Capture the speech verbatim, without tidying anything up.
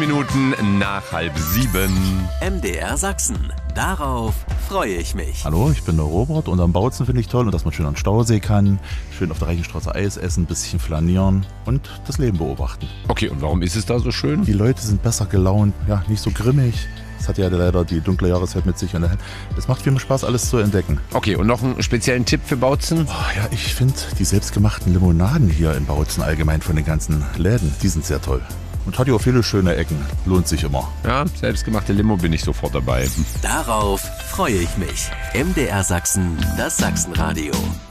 Minuten nach halb sieben. M D R Sachsen. Darauf freue ich mich. Hallo, ich bin der Robert und am Bautzen finde ich toll und dass man schön an den Stausee kann, schön auf der Reichenstraße Eis essen, ein bisschen flanieren und das Leben beobachten. Okay, und warum ist es da so schön? Die Leute sind besser gelaunt, ja, nicht so grimmig. Das hat ja leider die dunkle Jahreszeit mit sich und es macht viel Spaß, alles zu entdecken. Okay, und noch einen speziellen Tipp für Bautzen? Oh, ja, ich finde die selbstgemachten Limonaden hier in Bautzen allgemein von den ganzen Läden, die sind sehr toll. Und hat ja auch viele schöne Ecken. Lohnt sich immer. Ja, selbstgemachte Limo bin ich sofort dabei. Darauf freue ich mich. M D R Sachsen, das Sachsenradio.